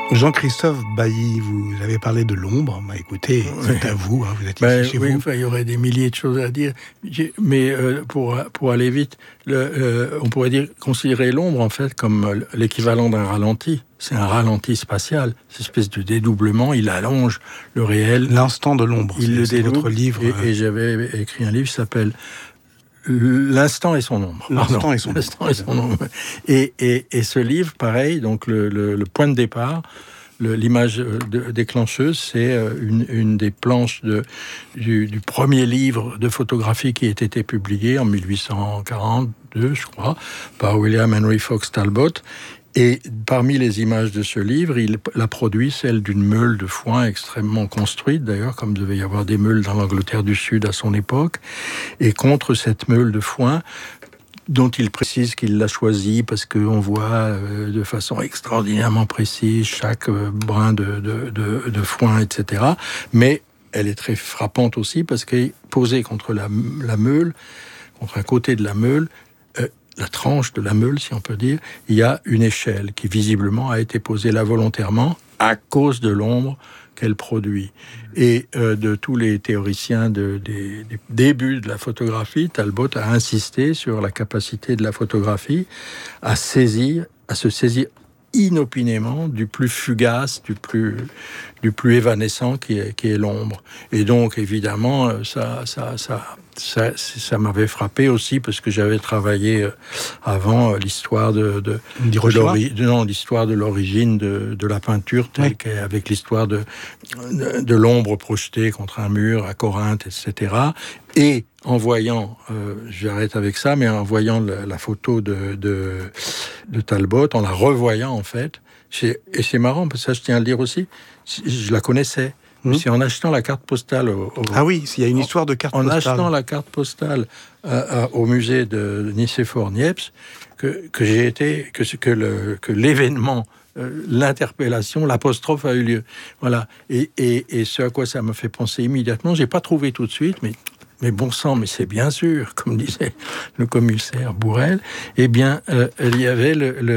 Jean-Christophe Bailly, vous avez parlé de l'ombre. Écoutez, c'est à vous, vous êtes ici chez vous. Il y aurait des milliers de choses à dire. Mais pour aller vite, on pourrait considérer l'ombre en fait comme l'équivalent d'un ralenti. C'est un ralenti spatial, cette espèce de dédoublement. Il allonge le réel. L'instant de l'ombre, c'est votre livre. Et j'avais écrit un livre qui s'appelle L'instant et son ombre. L'instant et son ombre. Et ce livre, pareil, donc le point de départ, l'image déclencheuse, c'est une des planches du premier livre de photographie qui a été publié en 1842, je crois, par William Henry Fox Talbot. Et parmi les images de ce livre, il a produit celle d'une meule de foin extrêmement construite, d'ailleurs, comme devait y avoir des meules dans l'Angleterre du Sud à son époque. Et contre cette meule de foin, dont il précise qu'il l'a choisie parce qu'on voit de façon extraordinairement précise chaque brin de foin, etc. Mais elle est très frappante aussi parce qu'elle est posée contre la meule, contre un côté de la meule, la tranche de la meule, si on peut dire, il y a une échelle qui visiblement a été posée là volontairement à cause de l'ombre qu'elle produit. Et de tous les théoriciens des débuts de la photographie, Talbot a insisté sur la capacité de la photographie à se saisir inopinément du plus fugace, du plus évanescent qui est l'ombre. Et donc, évidemment, ça m'avait frappé aussi parce que j'avais travaillé avant l'histoire l'histoire de l'origine de la peinture telle qu'avec l'histoire de l'ombre projetée contre un mur à Corinthe, etc. Et en voyant, j'arrête avec ça, mais en voyant la photo de Talbot, en la revoyant en fait, et c'est marrant parce que ça je tiens à le dire aussi, je la connaissais. C'est en achetant la carte postale Ah oui, il y a une histoire de carte postale. En achetant la carte postale au musée de Nicéphore-Niepce que l'événement, l'interpellation, l'apostrophe a eu lieu. Voilà. Et ce à quoi ça m'a fait penser immédiatement, j'ai pas trouvé tout de suite, mais bon sang, mais c'est bien sûr, comme disait le commissaire Bourrel, eh bien, il y avait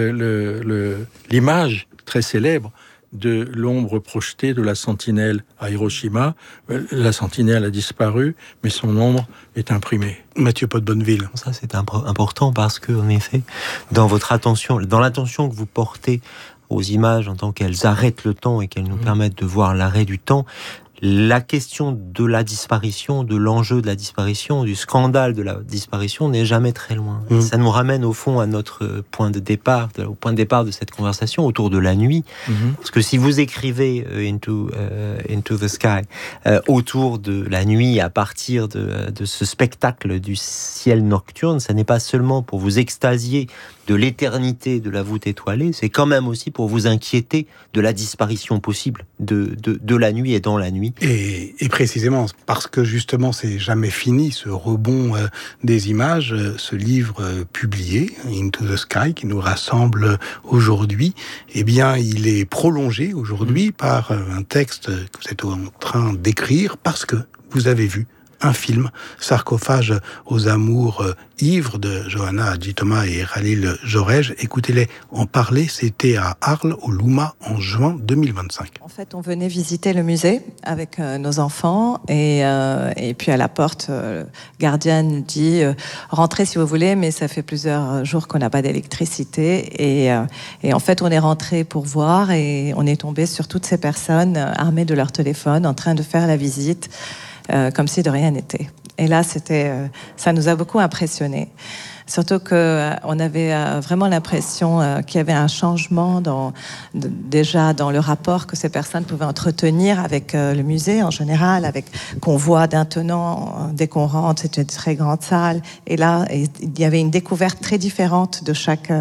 l'image très célèbre de l'ombre projetée de la sentinelle à Hiroshima. La sentinelle a disparu, mais son ombre est imprimée. Mathieu Pot-Bonneville. Ça, c'est important parce que, en effet, dans l'attention que vous portez aux images en tant qu'elles arrêtent le temps et qu'elles nous permettent de voir l'arrêt du temps, la question de la disparition, de l'enjeu de la disparition, du scandale de la disparition n'est jamais très loin. Ça nous ramène au fond à notre point de départ, au point de départ de cette conversation autour de la nuit. Parce que si vous écrivez Into the Sky autour de la nuit à partir de ce spectacle du ciel nocturne, ça n'est pas seulement pour vous extasier de l'éternité de la voûte étoilée, c'est quand même aussi pour vous inquiéter de la disparition possible de la nuit et dans la nuit. Et précisément, parce que justement, c'est jamais fini, ce rebond des images, ce livre publié, Into the Sky, qui nous rassemble aujourd'hui, eh bien, il est prolongé aujourd'hui par un texte que vous êtes en train d'écrire, parce que vous avez vu un film, Sarcophage aux amours ivres, de Johanna Hadji-Thomas et Khalil Jorej. Écoutez-les en parler, c'était à Arles, au Louma, en juin 2025. En fait, on venait visiter le musée avec nos enfants et puis à la porte, le gardien nous dit rentrez si vous voulez, mais ça fait plusieurs jours qu'on n'a pas d'électricité et en fait, on est rentré pour voir et on est tombé sur toutes ces personnes armées de leur téléphone en train de faire la visite. Comme si de rien n'était. Et là, ça nous a beaucoup impressionnés. Surtout qu'on avait vraiment l'impression qu'il y avait un changement déjà dans le rapport que ces personnes pouvaient entretenir avec le musée en général, qu'on voit d'un tenant dès qu'on rentre, c'est une très grande salle. Et là, il y avait une découverte très différente de chaque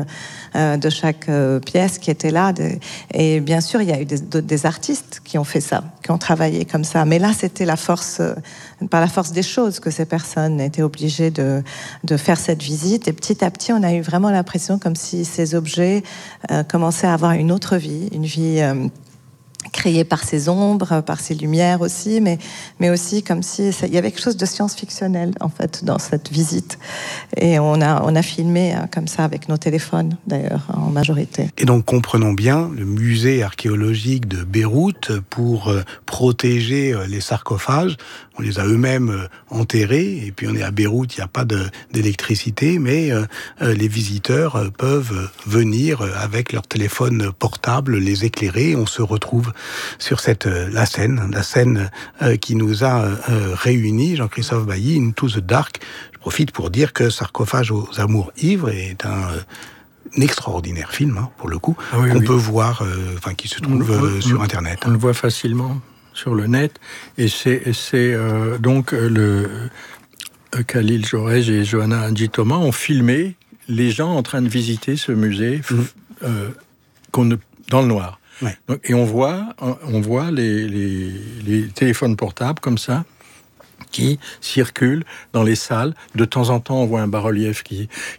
pièce qui était là. Et bien sûr, il y a eu des artistes qui ont fait ça, qui ont travaillé comme ça. Mais là, c'était par la force des choses que ces personnes étaient obligées de faire cette visite. Et petit à petit, on a eu vraiment l'impression comme si ces objets commençaient à avoir une autre vie, une vie créé par ses ombres, par ses lumières aussi, mais aussi comme si il y avait quelque chose de science-fictionnel en fait dans cette visite. Et on a filmé comme ça avec nos téléphones d'ailleurs en majorité. Et donc comprenons bien, le musée archéologique de Beyrouth, pour protéger les sarcophages, on les a eux-mêmes enterrés, et puis on est à Beyrouth, il n'y a pas d'électricité, mais les visiteurs peuvent venir avec leur téléphone portable, les éclairer. On se retrouve sur la scène qui nous a réunis, Jean-Christophe Bailly, Into the Dark. Je profite pour dire que Sarcophage aux amours ivres est un extraordinaire film, pour le coup, qu'on peut voir, qui se trouve sur Internet. On le voit facilement sur le net, et c'est donc Khalil Jorej et Johanna Anji-Thomas ont filmé les gens en train de visiter ce musée dans le noir. Ouais. Donc, et on voit les téléphones portables comme ça qui circulent dans les salles. De temps en temps, on voit un bas-relief qui